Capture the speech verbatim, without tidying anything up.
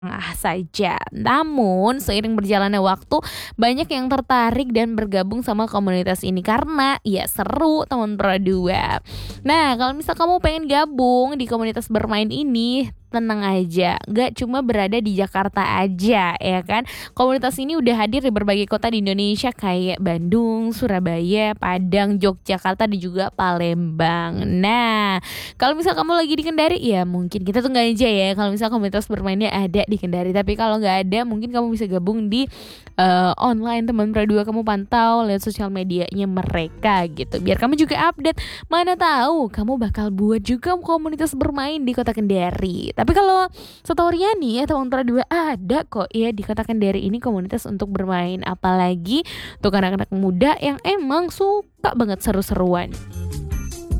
Tengah saja. Namun seiring berjalannya waktu banyak yang tertarik dan bergabung sama komunitas ini karena ya seru teman berdua. Nah, kalau misal kamu pengen gabung di komunitas bermain ini, tenang aja, nggak cuma berada di Jakarta aja ya kan. Komunitas ini udah hadir di berbagai kota di Indonesia kayak Bandung, Surabaya, Padang, Yogyakarta dan juga Palembang. Nah, kalau misal kamu lagi di Kendari ya mungkin kita tunggu aja ya kalau misal komunitas bermainnya ada di Kendari. Tapi kalau nggak ada mungkin kamu bisa gabung di eh, online teman berdua, kamu pantau lihat sosial medianya mereka gitu. Biar kamu juga update. Mana tahu kamu bakal buat juga komunitas bermain di Kota Kendari. Tapi kalau setahunya nih ya teman berdua ada kok ya di Kota Kendari ini komunitas untuk bermain, apalagi untuk anak-anak muda yang emang suka banget seru-seruan.